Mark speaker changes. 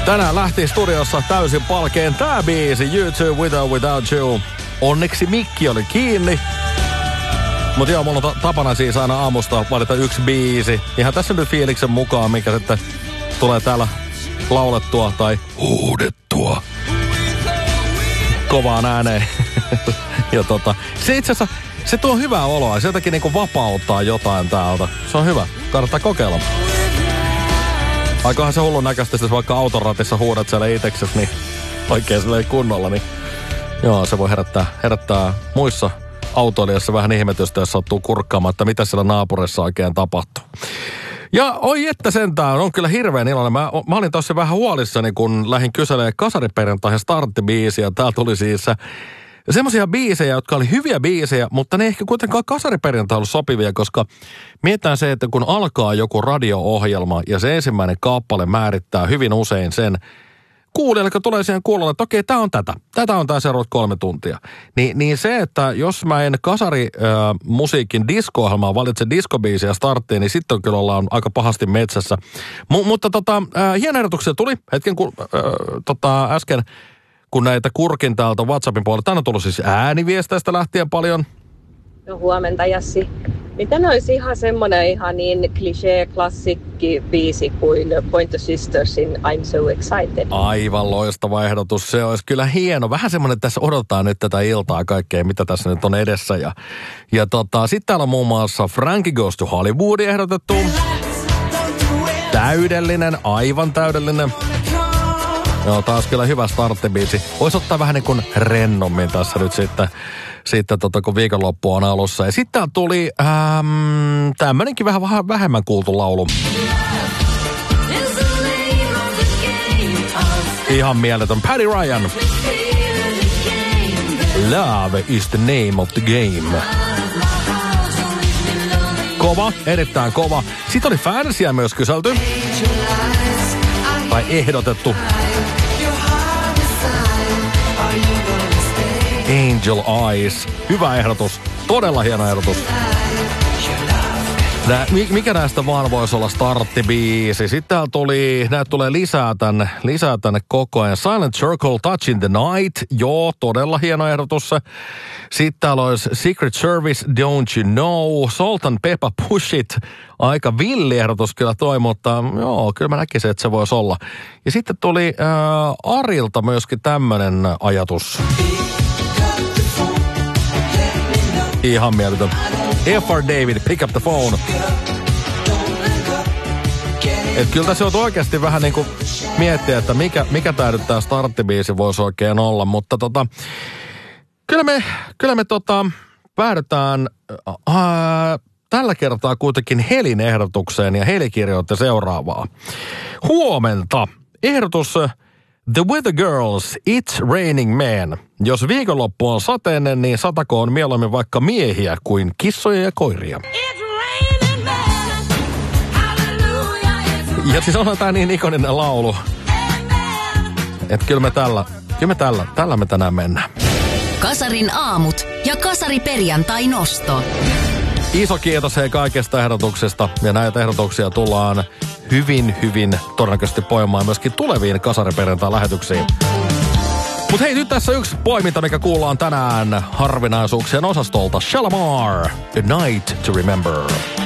Speaker 1: Tänään lähti studiossa täysin palkeen tää biisi, You Too With or Without You. Onneksi mikki oli kiinni. Mut joo, mulla on tapana siis aina aamusta valita yksi biisi. Ihan tässä nyt fiiliksen mukaan, mikä sitten tulee täällä laulettua tai huudettua kovaan ääneen. Ja se itse asiassa, se tuo hyvää oloa. Se jotenkin niinku vapauttaa jotain täältä. Se on hyvä. Kannattaa kokeilla. Aikohan se hullun näköistä, jos vaikka autoratissa huudat siellä itseksesi, niin oikein silleen kunnolla, niin joo, se voi herättää muissa autoilijoissa vähän ihmetystä, jos sattuu kurkkaamaan, että mitä siellä naapurissa oikein tapahtuu. Ja oi että sentään, on kyllä hirveän iloinen. Mä olin tossa vähän huolissani, kun lähdin kyselemään kasariperjantaihin starttibiisiä. Täällä tuli siis semmoisia biisejä, jotka oli hyviä biisejä, mutta ne ei ehkä kuitenkaan kasariperjantai ollut sopivia, koska mietitään se, että kun alkaa joku radio-ohjelma ja se ensimmäinen kappale määrittää hyvin usein sen kuulijalle, joka tulee siihen kuulolle, että okei, tää on tätä. Tätä on tää seuraavat 3 tuntia. Niin se, että jos mä en kasarimusiikin disko-ohjelmaa valitse diskobiisiä starttiin, niin sitten kyllä ollaan aika pahasti metsässä. Mutta hieno ehdotuksia tuli hetken, kun äsken kun näitä kurkin täältä WhatsAppin puolella. Tänne on tullut siis ääniviesteistä lähtien paljon.
Speaker 2: No huomenta, Jassi. Miten olisi ihan semmoinen ihan niin klišee-klassikki biisi kuin Pointer Sistersin I'm So Excited?
Speaker 1: Aivan loistava ehdotus. Se olisi kyllä hieno. Vähän semmoinen, että tässä odotetaan nyt tätä iltaa kaikkea, mitä tässä nyt on edessä. Ja sitten täällä on muun muassa Frankie Goes to Hollywood ehdotettu. Täydellinen, aivan täydellinen. Joo, taas kyllä hyvä starttibiisi. Voisi ottaa vähän niin kuin rennommin tässä nyt sitten kun viikonloppu on alussa. Ja sitten täällä tuli tämmönenkin vähän vähemmän kuultu laulu. Ihan mieletön. Paddy Ryan. Love is the name of the game. Kova, erittäin kova. Sitten oli fansia myös kyselty. Tai ehdotettu. Angel Eyes. Hyvä ehdotus. Todella hieno ehdotus. Mikä näistä vaan voisi olla starttibiisi? Sitten näitä tulee lisää tänne koko ajan. Silent Circle, Touching the Night. Joo, todella hieno ehdotus. Sitten täällä olisi Secret Service, Don't You Know. Salt and Pepper, Push It. Aika villi ehdotus kyllä toi, mutta joo, kyllä mä näkisin, että se voisi olla. Ja sitten tuli Arilta myöskin tämmönen ajatus. Ihan mieletön. F.R. David, Pick Up the Phone. Et kyllä tässä on oikeasti vähän niin kuin miettiä, että mikä tää nyt tää starttibiisi voisi oikein olla, mutta kyllä me päädytään tällä kertaa kuitenkin Helin ehdotukseen ja Heli kirjoitti seuraavaa. Huomenta. Ehdotus The Weather Girls, It's Raining Men. Jos viikonloppu on sateinen, niin satakoon mieluummin vaikka miehiä kuin kissoja ja koiria. Ja siis onhan tää niin ikoninen laulu. Että kyllä me tällä me tänään mennään.
Speaker 3: Kasarin aamut ja Kasari perjantai nosto.
Speaker 1: Iso kiitos hei kaikesta ehdotuksesta. Ja näitä ehdotuksia tullaan hyvin todennäköisesti poimaan myöskin tuleviin kasariperjantai-lähetyksiin. Mut hei, nyt tässä yksi poiminta, mikä kuullaan tänään harvinaisuuksien osastolta. Shalamar, A Night to Remember.